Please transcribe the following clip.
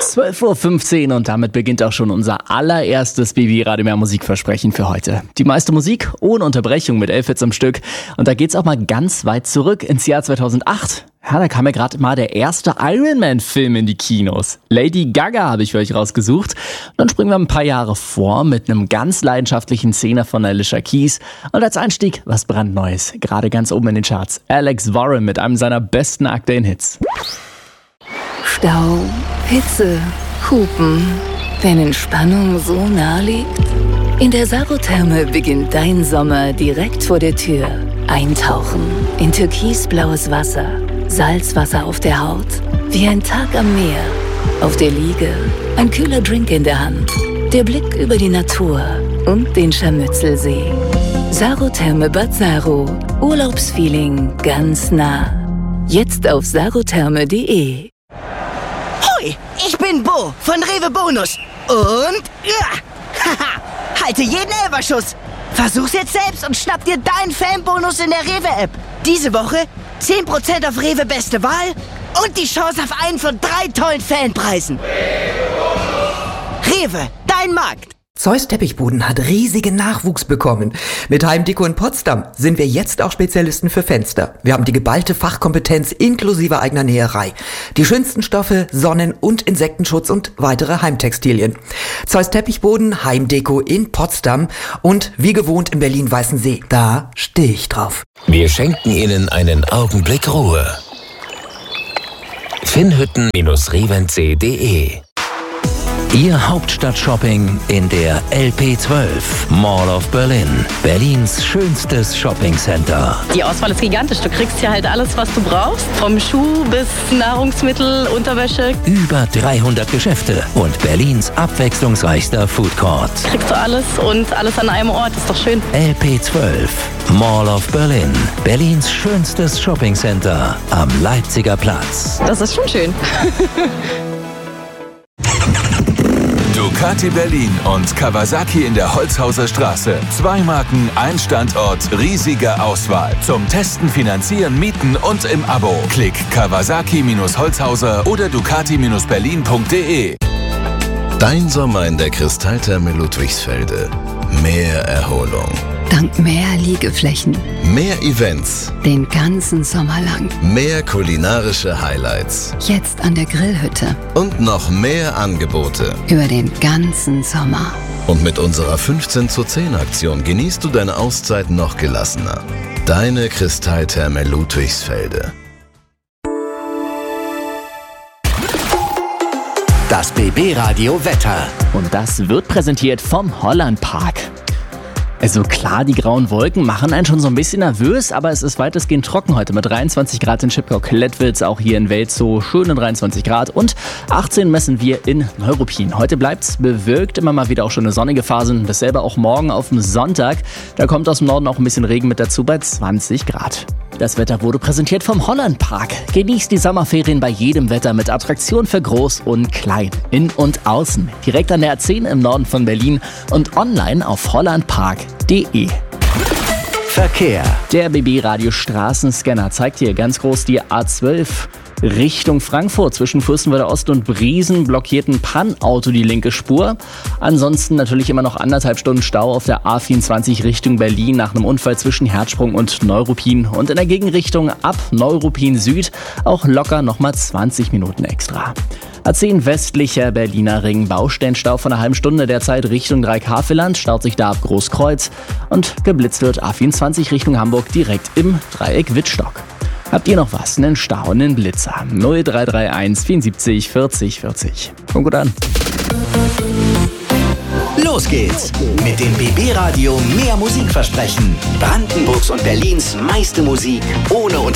12:15 Uhr und damit beginnt auch schon unser allererstes BB Radio Mehr Musikversprechen für heute. Die meiste Musik ohne Unterbrechung mit 11 Hits am Stück. Und da geht's auch mal ganz weit zurück ins Jahr 2008. Ja, da kam ja gerade mal der erste Iron Man-Film in die Kinos. Lady Gaga habe ich für euch rausgesucht. Dann springen wir ein paar Jahre vor mit einem ganz leidenschaftlichen Szene von Alicia Keys. Und als Einstieg was brandneues, gerade ganz oben in den Charts. Alex Warren mit einem seiner besten aktuellen Hits. Stau, Hitze, Hupen. Wenn Entspannung so nah liegt? In der Sarotherme beginnt dein Sommer direkt vor der Tür. Eintauchen in türkisblaues Wasser, Salzwasser auf der Haut, wie ein Tag am Meer. Auf der Liege ein kühler Drink in der Hand, der Blick über die Natur und den Scharmützelsee. Sarotherme Bad Saro, Urlaubsfeeling ganz nah. Jetzt auf sarotherme.de. Hoi, ich bin Bo von Rewe Bonus. Und halte jeden Elferschuss. Versuch's jetzt selbst und schnapp dir deinen Fanbonus in der Rewe-App. Diese Woche 10% auf Rewe Beste Wahl und die Chance auf einen von 3 tollen Fanpreisen. Rewe, dein Markt. Zeus Teppichboden hat riesigen Nachwuchs bekommen. Mit Heimdeko in Potsdam sind wir jetzt auch Spezialisten für Fenster. Wir haben die geballte Fachkompetenz inklusive eigener Näherei. Die schönsten Stoffe, Sonnen- und Insektenschutz und weitere Heimtextilien. Zeus Teppichboden, Heimdeko in Potsdam und wie gewohnt in Berlin-Weißensee. Da stehe ich drauf. Wir schenken Ihnen einen Augenblick Ruhe. Finnhütten-revenc.de. Ihr Hauptstadt-Shopping in der LP12 Mall of Berlin. Berlins schönstes Shoppingcenter. Die Auswahl ist gigantisch. Du kriegst hier halt alles, was du brauchst. Vom Schuh bis Nahrungsmittel, Unterwäsche. Über 300 Geschäfte und Berlins abwechslungsreichster Foodcourt. Kriegst du alles und alles an einem Ort. Ist doch schön. LP12 Mall of Berlin. Berlins schönstes Shoppingcenter am Leipziger Platz. Das ist schon schön. Ducati Berlin und Kawasaki in der Holzhauser Straße. 2 Marken, ein Standort, riesige Auswahl. Zum Testen, Finanzieren, Mieten und im Abo. Klick Kawasaki-Holzhauser oder Ducati-Berlin.de. Dein Sommer in der Kristalltherme Ludwigsfelde. Mehr Erholung. Dank mehr Liegeflächen. Mehr Events. Den ganzen Sommer lang. Mehr kulinarische Highlights. Jetzt an der Grillhütte. Und noch mehr Angebote. Über den ganzen Sommer. Und mit unserer 15:10 genießt du deine Auszeit noch gelassener. Deine Kristalltherme Ludwigsfelde. Das BB Radio Wetter. Und das wird präsentiert vom Holland Park. Also klar, die grauen Wolken machen einen schon so ein bisschen nervös, aber es ist weitestgehend trocken heute mit 23 Grad in Schipkau-Klettwitz, auch hier in Welzow schöne 23 Grad und 18 messen wir in Neuruppin. Heute bleibt's bewölkt, immer mal wieder auch schöne sonnige Phasen, dasselbe auch morgen auf dem Sonntag. Da kommt aus dem Norden auch ein bisschen Regen mit dazu bei 20 Grad. Das Wetter wurde präsentiert vom Holland Park. Genießt die Sommerferien bei jedem Wetter mit Attraktionen für Groß und Klein. In und außen. Direkt an der A10 im Norden von Berlin und online auf hollandpark.de. Verkehr. Der BB Radio Straßenscanner zeigt hier ganz groß die A12 Richtung Frankfurt. Zwischen Fürstenwalder Ost und Briesen blockiert ein Pan-Auto die linke Spur. Ansonsten natürlich immer noch 1,5 Stunden Stau auf der A24 Richtung Berlin nach einem Unfall zwischen Herzsprung und Neuruppin. Und in der Gegenrichtung ab Neuruppin Süd auch locker nochmal 20 Minuten extra. A10 westlicher Berliner Ring, Baustellenstau von einer halben Stunde derzeit Richtung Dreieck-Havelland, staut sich da ab Großkreuz und geblitzt wird A24 Richtung Hamburg direkt im Dreieck Wittstock. Habt ihr noch was? Einen Stau, einen Blitzer? 0331 74 40 40. Kommt gut an. Los geht's mit dem BB Radio Mehr Musikversprechen. Brandenburgs und Berlins meiste Musik ohne